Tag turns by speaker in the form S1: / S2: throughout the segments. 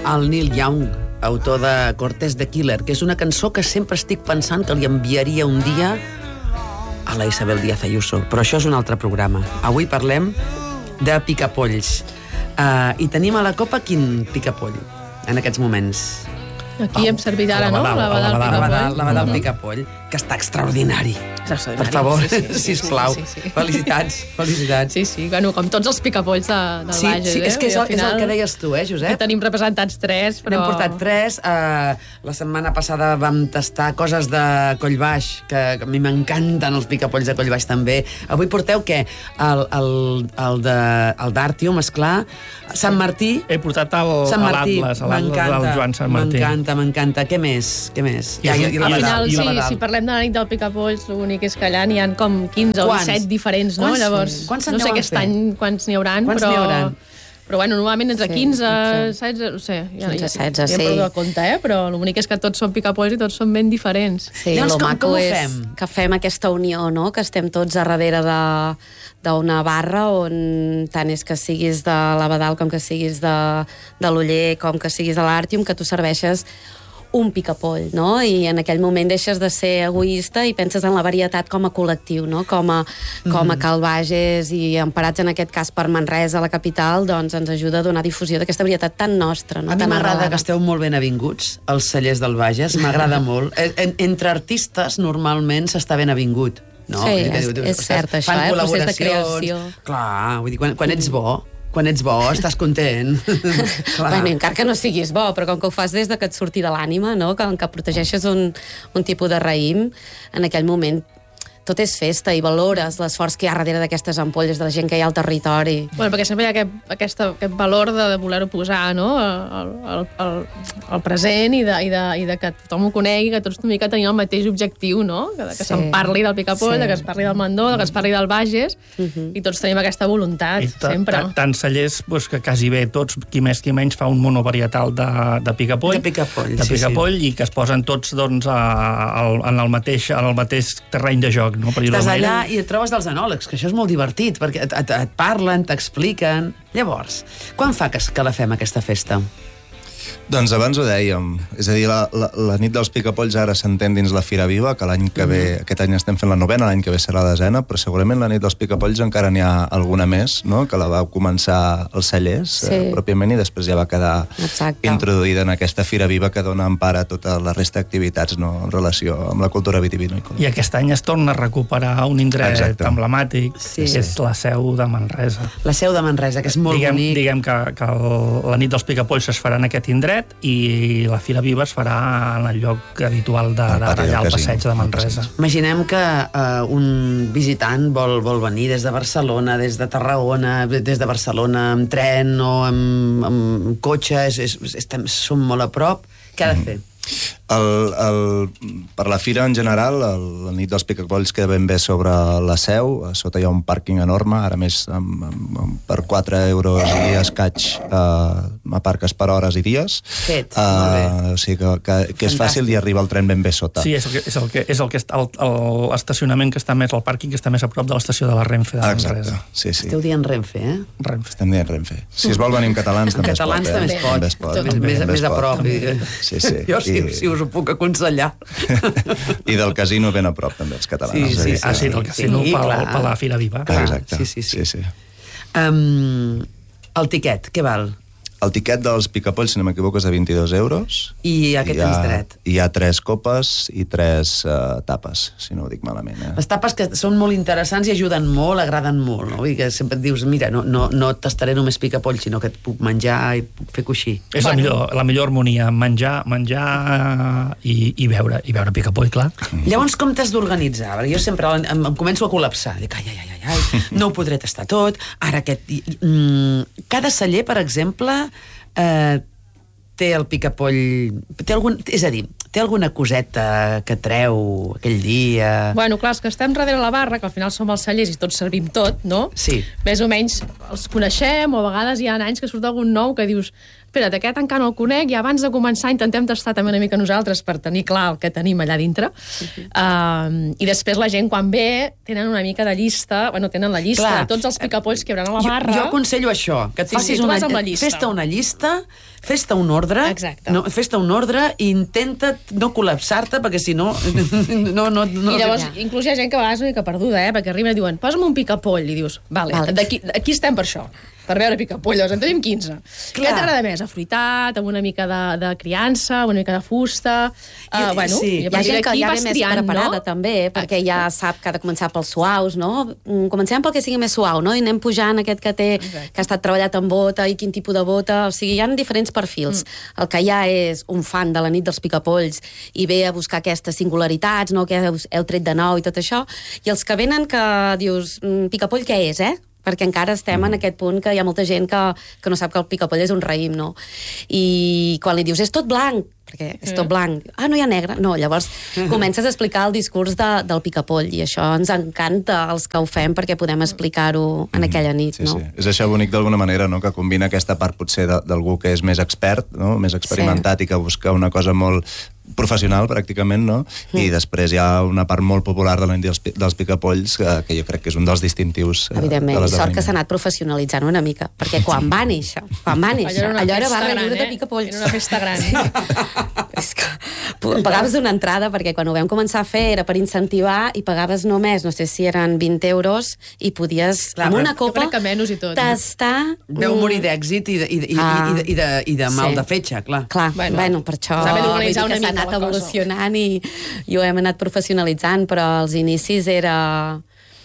S1: el Neil Young, autor de Cortés the Killer, que és una cançó que sempre estic pensant que li enviaria un dia a la Isabel Díaz Ayuso, però això és un altre programa. Avui parlem de picapolls. I tenim a la copa quin picapoll en aquests moments?
S2: Aquí hem servit ara, no?
S1: L'Abadal picapoll, que està extraordinari. Per favor, sisplau. Felicitats.
S2: Sí, bueno, com tots els picapolls del Bages.
S1: Sí, és que és el que deies tu, Josep?
S2: Que tenim representats 3, però...
S1: N'hem portat 3. La setmana passada vam tastar coses de Collbaix, que a mi m'encanten els picapolls de Collbaix també. Avui porteu què? El d'Àrtium, esclar. Sant Martí.
S3: He portat l'Atlas del Joan Sant Martí.
S1: M'encanta. Què més?
S2: Al final, si parlem de la nit del picapolls, l'únic és que allà n'hi ha com 15 o 17 diferents, no? Llavors, no sé aquest any quants n'hi hauran, però bueno, normalment entre 15, 16, no sé, ja hem perdut el compte, però l'únic és que tots són picapolls i tots són ben diferents.
S4: Sí, el maco és que fem aquesta unió, no? Que estem tots a darrere d'una barra on tant és que siguis de l'Abadal com que siguis de l'Oller com que siguis de l'Àrtium, que tu serveixes un picapoll, no? I en aquell moment deixes de ser egoista i penses en la varietat com a col·lectiu, no? Com a Cal Bages i emparats en aquest cas per Manresa, la capital, doncs ens ajuda a donar difusió d'aquesta varietat tan nostra, no?
S1: A mi m'agrada que esteu molt ben avinguts, els cellers del Bages, m'agrada molt. Entre artistes normalment s'està ben avingut. No?
S4: Sí, és cert això, el procés de creació.
S1: Clar, vull dir, quan ets bo, estàs content.
S4: Bueno, encara que no siguis bo, però com que ho fas des de que et surti de l'ànima, no? Que protegeixes un tipus de raïm, en aquell moment tot és festa i valores l'esforç que hi ha darrere d'aquestes ampolles, de la gent que hi ha al territori.
S2: Bueno, perquè sempre hi ha aquest valor de voler-ho posar, no? al present i de que tothom ho conegui, que tots una mica tenim el mateix objectiu, no? Que se'n parli del picapoll, de que es parli del Mandó, de que es parli del Bages, i tots tenim aquesta voluntat, sempre.
S3: Tant cellers que quasi bé tots, qui més qui menys, fa un monovarietal de picapoll.
S1: De picapoll,
S3: i que es posen tots en el mateix terreny de joc. No?
S1: Estàs allà i et trobes dels enòlegs, que això és molt divertit, perquè et parlen, t'expliquen. Llavors, quan fa que la fem, aquesta festa?
S5: Doncs abans ho dèiem, és a dir, la nit dels picapolls ara s'entén dins la Fira Viva, que l'any que ve, aquest any estem fent la 9ª, l'any que ve serà la 10ª, però segurament la nit dels picapolls encara n'hi ha alguna més, no? Que la va començar els cellers, pròpiament, i després ja va quedar introduïda en aquesta Fira Viva que dona empara a tota la resta d'activitats, no? En relació amb la cultura vitivinícola.
S3: I aquest any es torna a recuperar un indret emblemàtic, que és la Seu de Manresa.
S1: La Seu de Manresa, que és molt bonic.
S3: Diguem que la nit dels picapolls es farà en aquest indret i la Fira Viva es farà en el lloc habitual d'allà al passeig de Manresa.
S1: Imaginem que un visitant vol venir des de Barcelona, des de Tarragona, des de Barcelona amb tren o amb cotxe, som molt a prop. Què ha de fer?
S5: Per la fira en general, la nit dels picapolls queda ben bé sobre la Seu, a sota hi ha un pàrquing enorme, ara més per 4 euros i escaig aparques per hores i dies. O sigui que és fàcil i arriba el tren ben bé sota.
S3: Sí, és l'estacionament que està més, el pàrquing que està més a prop de l'estació de la Renfe de Manresa.
S1: Esteu dient Renfe, eh?
S5: Estem dient Renfe. Si es vol venir amb catalans també es pot.
S1: Més a prop. Jo si us ho puc aconsellar.
S5: I del casino ben a prop també, els catalans.
S3: Sí, del casino per la Fira Viva.
S5: Exacte.
S1: Sí. El tiquet, què val?
S5: El tiquet dels picapolls, si no m'equivoco, és de 22 euros.
S1: I aquest tens dret.
S5: Hi ha 3 copes i 3 tapes, si no ho dic malament.
S1: Les tapes que són molt interessants i ajuden molt, agraden molt, no? I que sempre et dius, mira, no tastaré només picapoll, sinó que et puc menjar i puc fer coixí.
S3: És la millor harmonia, menjar i beure picapoll, clar.
S1: Llavors, com t'has d'organitzar? Perquè jo sempre em començo a col·lapsar. Dic, no ho podré tastar tot. Ara cada celler, per exemple, té el picapoll... És a dir, té alguna coseta que treu aquell dia...
S2: Bueno, clar, és que estem darrere la barra, que al final som els cellers i tots servim tot, no?
S1: Sí.
S2: Més o menys els coneixem, o a vegades hi ha anys que surt algun nou que dius espera't, aquest encara no el conec, i abans de començar intentem tastar també una mica nosaltres per tenir clar el que tenim allà dintre. I després la gent, quan ve, tenen una mica de llista, tenen la llista de tots els picapolls que hi haurà a la barra.
S1: Jo aconsello això, que et facis fes-te una llista, fes-te un ordre, fes-te un ordre i intenta no col·lapsar-te, perquè si no...
S2: I llavors, inclús hi ha gent que a vegades una mica perduda, perquè arriba i diuen, posa'm un picapoll, i dius, vale. Aquí estem per això, per veure picapollos, en tenim 15. Què t'agrada més? Afruitat, amb una mica de criança, una mica de fusta... Bueno,
S4: hi ha gent que ja ve més preparada, també, perquè ja sap que ha de començar pels suaus, no? Comencem pel que sigui més suau, no? I anem pujant aquest que ha estat treballat amb bota i quin tipus de bota... O sigui, hi ha diferents perfils. El que ja és un fan de la nit dels picapolls i ve a buscar aquestes singularitats, no? Que heu tret de nou i tot això, i els que venen que dius, picapoll què és, perquè encara estem en aquest punt que hi ha molta gent que no sap que el picapoll és un raïm, no? I quan li dius, és tot blanc, perquè és tot blanc, no hi ha negre, no, llavors comences a explicar el discurs del picapoll, i això ens encanta els que ho fem perquè podem explicar-ho en aquella nit, no?
S5: Sí. És això bonic d'alguna manera, no?, que combina aquesta part potser d'algú que és més expert, no?, més experimentat i que busca una cosa molt professional, pràcticament, no? I després hi ha una part molt popular de la nit dels picapolls que jo crec que és un dels distintius.
S4: Evidentment, i sort que s'ha anat professionalitzant una mica, perquè quan va néixer, allò era barra lliure de picapolls.
S2: Era una festa gran.
S4: És que pagaves una entrada, perquè quan ho vam començar a fer era per incentivar, i pagaves només, no sé si eren 20 euros, i podies, amb una copa, tastar...
S1: Deu morir d'èxit i de mal de fetge, clar.
S4: Clar, bueno, per això s'ha anat evolucionant i ho hem anat professionalitzant, però als inicis era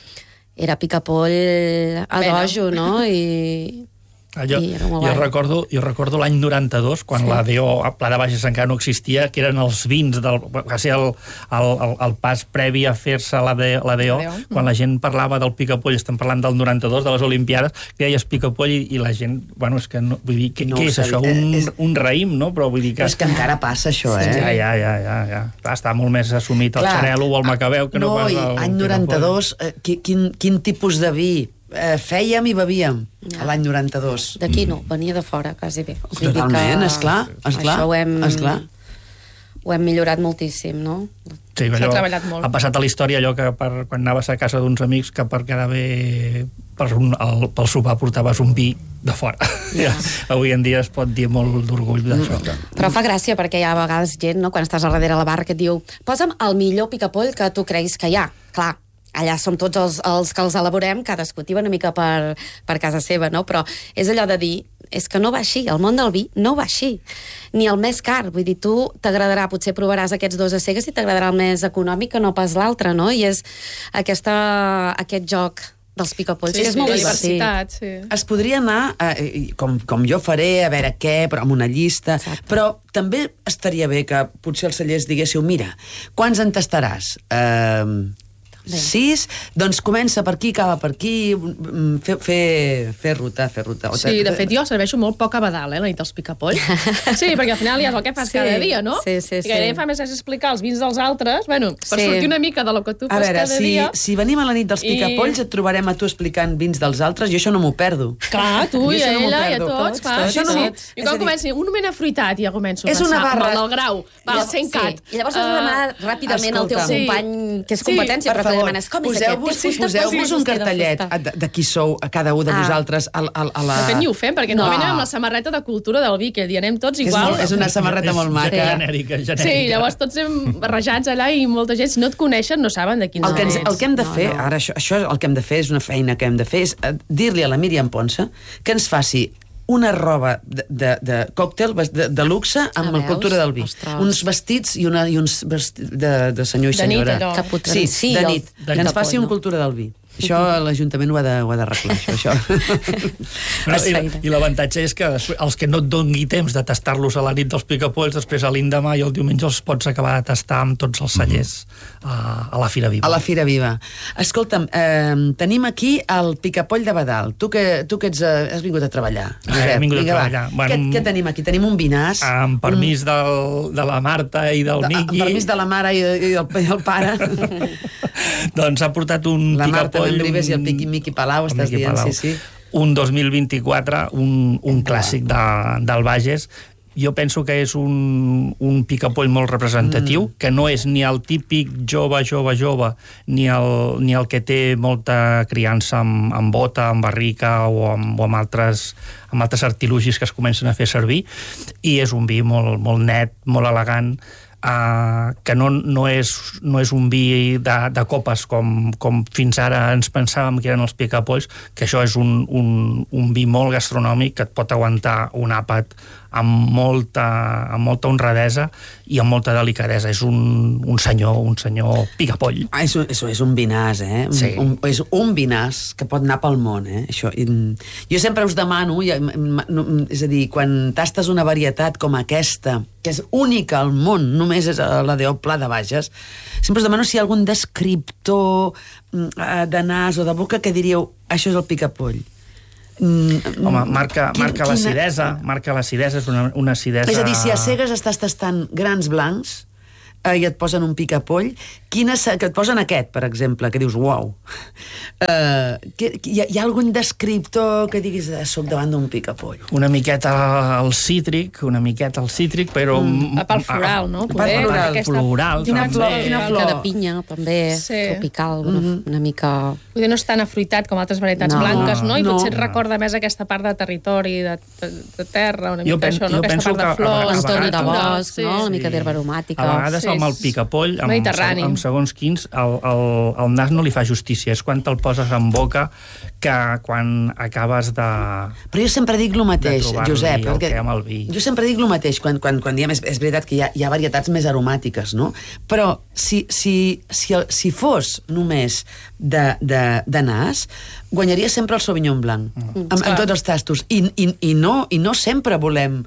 S4: picapoll a dojo, no?
S3: Jo recordo l'any 92, quan la DO a Pla de Bages encara no existia, que eren els vins, va ser el pas previ a fer-se la DO, quan la gent parlava del picapoll, estem parlant del 92, de les Olimpiades, que deies picapoll i la gent, bueno, és que no, vull dir, què és això? Un raïm, no? Però vull dir que...
S1: És que encara passa això,
S3: Ja. Està molt més assumit el xarel·lo o el macabeu que no pas el...
S1: No, i any 92, quin tipus de vi fèiem i bevíem a l'any 92.
S4: D'aquí no, venia de fora, quasi bé.
S1: Totalment, esclar.
S4: Això ho hem millorat moltíssim, no?
S3: Sí, s'ha treballat molt. Ha passat a la història allò que quan anaves a casa d'uns amics que per quedar bé pel sopar portaves un vi de fora. Avui en dia es pot dir molt d'orgull d'això.
S4: Però fa gràcia perquè hi ha a vegades gent, no?, quan estàs a darrere la barra, que et diu, posa'm el millor picapoll que tu creguis que hi ha. Clar, allà som tots els que els elaborem, cadascú tira una mica per casa seva, no? Però és allò de dir, és que no va així, el món del vi no va així, ni el més car, vull dir, tu t'agradarà, potser provaràs aquests dos a cegues i t'agradarà el més econòmic que no pas l'altre, no? I és aquest joc dels picapolls, que és molt divertit.
S1: Es podria anar, com jo faré, a veure què, però amb una llista. Exacte. Però també estaria bé que potser els cellers diguéssiu, mira, quants en tastaràs? 6, doncs comença per aquí, acaba per aquí, fer ruta.
S2: Sí, de fet jo serveixo molt poc abadal, la nit dels picapolls. Sí, perquè al final ja és el que fas cada dia, no?
S4: Sí.
S2: I gairebé fa més explicar els vins dels altres, bueno, per sortir una mica de lo que tu fas cada dia.
S1: Si venim a la nit dels picapolls et trobarem a tu explicant vins dels altres, jo això no m'ho perdo.
S2: Clar, tu i a ella i a tots, clar. I quan comenci un moment afruitat ja començo a pensar amb el grau, el 100
S4: I llavors has de demanar ràpidament al teu company, que és competència, però
S1: poseu-vos un cartellet de qui sou a cada un de vosaltres a la...
S2: De fet, ni ho fem, perquè normalment amb la samarreta de cultura del vi, que hi anem tots igual.
S1: És una samarreta molt maca.
S3: Genèrica.
S2: Sí, llavors tots barrejats allà i molta gent, si no et coneixen, no saben de quins ets.
S1: El que hem de fer, ara això el que hem de fer, és una feina que hem de fer, és dir-li a la Míriam Ponsa que ens faci una roba de còctel de luxe amb la cultura del vi. Uns vestits i uns vestits de senyor i senyora.
S2: De nit,
S1: allò. Sí, de nit. Que ens faci una cultura del vi. Això l'Ajuntament ho ha d'arreglar, això.
S3: I l'avantatge és que els que no et doni temps de tastar-los a la nit dels picapolls, després a l'endemà i el diumenge els pots acabar de tastar amb tots els cellers a la Fira Viva.
S1: A la Fira Viva. Escolta'm, tenim aquí el picapoll de Badal. Tu que has vingut a treballar.
S3: He vingut a treballar.
S1: Què tenim aquí? Tenim un vinàs.
S3: Amb permís de la Marta i del Niqui.
S1: Amb permís de la mare i del pare.
S3: Doncs ha portat un picapoll...
S1: Ribes i el Miqui Palau, estàs dient, sí.
S3: Un 2024, un clàssic del Bages. Jo penso que és un picapoll molt representatiu, que no és ni el típic jove, ni el que té molta criança amb bota, amb barrica o amb altres artilugis que es comencen a fer servir, i és un vi molt net, molt elegant, que no és un vi de copes com fins ara ens pensàvem que eren els picapolls, que això és un vi molt gastronòmic que et pot aguantar un àpat amb molta honradesa i amb molta delicadesa. És un senyor picapoll.
S1: És un vinàs, Sí. És un vinàs que pot anar pel món, Això. Jo sempre us demano, és a dir, quan tastes una varietat com aquesta, que és única al món, només és la D.O. Pla de Bages, sempre us demano si hi ha algun descriptor de nas o de boca que diríeu, això és el picapoll.
S3: Home, marca l'acidesa, és una acidesa...
S1: És a dir, si a cegues estàs tastant grans blancs i et posen un picapoll, que et posen aquest, per exemple, que dius, uau. Hi ha algun descriptor que diguis, soc davant d'un picapoll?
S3: Una miqueta al cítric, però...
S2: Pel floral, no?
S3: Per floral,
S4: també. Una flor de pinya, també, tropical, una mica...
S2: Poder no és tan afruitat com altres varietats blanques, no? I potser et recorda més aquesta part de territori, de terra, una mica això, no? Aquesta part de flors,
S4: entorn de bosc, una mica d'herba aromàtica.
S3: A vegades amb el picapoll, amb segons quins, el nas no li fa justícia. És quan te'l poses en boca que quan acabes de...
S1: Però jo sempre dic el mateix, Josep. Jo sempre dic el mateix, quan diem, és veritat que hi ha varietats més aromàtiques, no? Però si fos només de nas, guanyaria sempre el Sauvignon Blanc, en tots els tastos. I no sempre volem...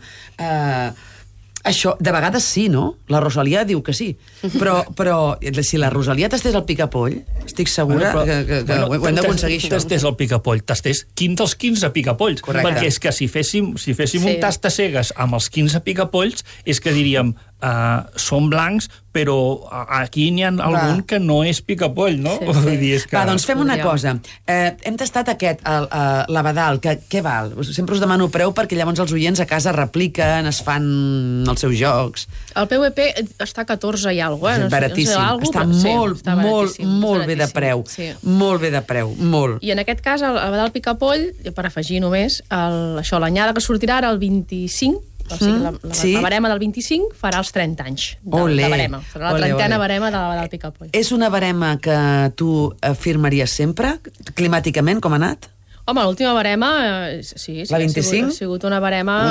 S1: Això, de vegades sí, no? La Rosalia diu que sí. Però si la Rosalia tastés el picapoll, estic segura que ho hem d'aconseguir, això.
S3: Tastés el picapoll, tastés quin dels 15 picapolls.
S1: Correcte.
S3: Perquè és que si féssim un tast a cegues amb els 15 picapolls, és que diríem, són blancs, però aquí n'hi ha algun que no és picapoll, no?
S1: Va, doncs fem una cosa. Hem tastat aquest, l'Abadal, que què val? Sempre us demano preu perquè llavors els oients a casa repliquen, es fan els seus jocs.
S2: El PVP està a 14 i alguna cosa.
S1: És baratíssim. Està molt bé de preu. Molt bé de preu, molt.
S2: I en aquest cas, l'Abadal picapoll, per afegir només, l'anyada que sortirà ara el 25, o sigui, la barema del 25 farà els 30 anys de barema. Serà la 30a barema del picapoll.
S1: És una barema que tu afirmaries sempre, climàticament, com ha anat?
S2: Home, l'última barema, sí,
S1: la 25?
S2: Ha sigut una barema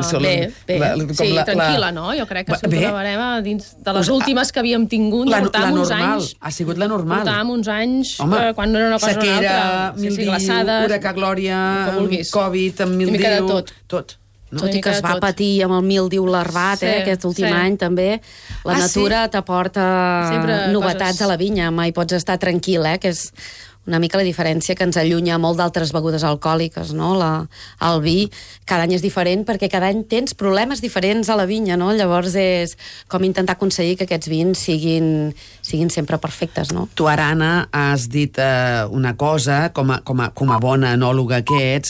S2: tranquil·la, no? Jo crec que ha sigut una barema dins de les últimes que havíem tingut.
S1: Portàvem uns anys. Ha sigut la normal.
S2: Portàvem uns anys quan no era una cosa o una altra.
S1: Sequera, mildiu, huracà Glòria, Covid, amb mildiu...
S2: Una mica de tot.
S4: Tot i que es va patir amb el mildiu larvat, aquest últim any també, la natura t'aporta novetats a la vinya, mai pots estar tranquil, que és una mica la diferència que ens allunya molt d'altres begudes alcohòliques, no? El vi cada any és diferent perquè cada any tens problemes diferents a la vinya, no? Llavors és com intentar aconseguir que aquests vins siguin sempre perfectes, no?
S1: Tu ara, Anna, has dit una cosa, com a bona enòloga que ets,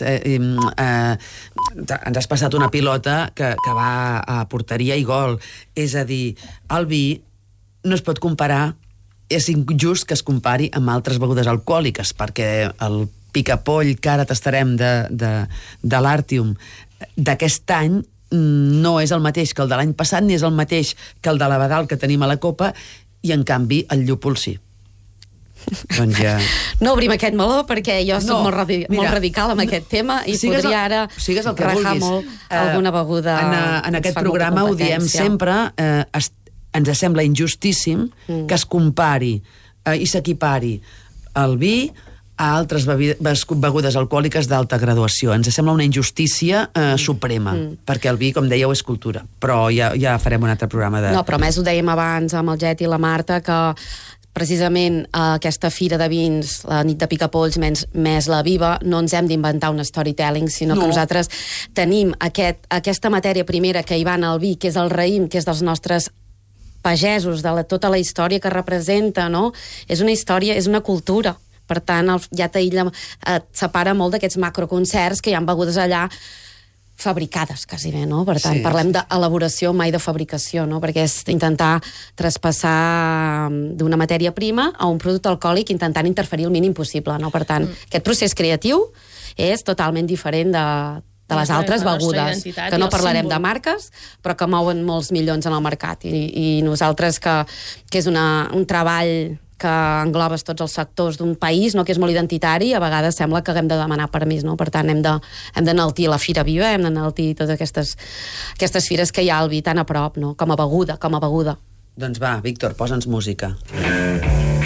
S1: ens has passat una pilota que va a porteria i gol. És a dir, el vi no es pot comparar, és injust que es compari amb altres begudes alcohòliques, perquè el picapoll que ara tastarem de l'Artium d'aquest any no és el mateix que el de l'any passat, ni és el mateix que el de l'Abadal que tenim a la copa, i en canvi el llúpol sí. Doncs ja...
S4: No obrim aquest meló perquè jo soc molt radical amb aquest tema i podria ara rajar molt alguna beguda.
S1: En aquest programa ho diem sempre, ens sembla injustíssim que es compari i s'equipari el vi a altres begudes alcohòliques d'alta graduació. Ens sembla una injustícia suprema, perquè el vi, com dèieu, és cultura. Però ja farem un altre programa de...
S4: No, però més ho dèiem abans amb el Jet i la Marta, que precisament aquesta fira de vins, la nit de Picapolls, més la Viva, no ens hem d'inventar un storytelling, sinó que nosaltres tenim aquesta matèria primera que hi va en el vi, que és el raïm, que és dels nostres pagesos, de tota la història que representa, no? És una història, és una cultura. Per tant, ja et separa molt d'aquests macroconcerts que hi ha begudes allà fabricades, quasi bé, no? Per tant, parlem d'elaboració, mai de fabricació, no? Perquè és intentar traspassar d'una matèria prima a un producte alcohòlic intentant interferir el mínim possible, no? Per tant, aquest procés creatiu és totalment diferent de les altres begudes, que no parlarem de marques, però que mouen molts milions en el mercat. I nosaltres, que és un treball que englobes tots els sectors d'un país, no, que és molt identitari, a vegades sembla que haguem de demanar permís, no? Per tant, hem d'enaltir la Fira Viva, hem d'enaltir totes aquestes fires que hi ha al vi tan a prop, no? Com a beguda.
S1: Doncs va, Víctor, posa'ns música.